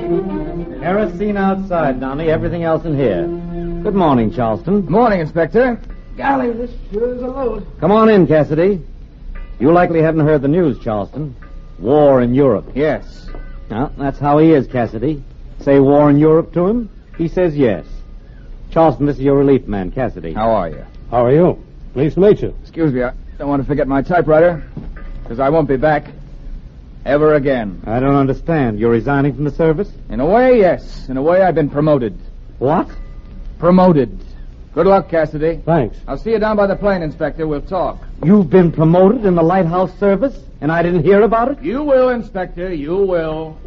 Kerosene outside, Donnie. Everything else in here. Good morning, Charleston. Morning, Inspector. Golly, this sure is a load. Come on in, Cassidy. You likely haven't heard the news, Charleston. War in Europe. Yes. Well, that's how he is, Cassidy. Say war in Europe to him, he says yes. Charleston, this is your relief man, Cassidy. How are you? How are you? Pleased to meet you. Excuse me, I don't want to forget my typewriter, because I won't be back ever again. I don't understand. You're resigning from the service? In a way, yes. In a way, I've been promoted. What? Promoted. Good luck, Cassidy. Thanks. I'll see you down by the plane, Inspector. We'll talk. You've been promoted in the lighthouse service, and I didn't hear about it? You will, Inspector. You will.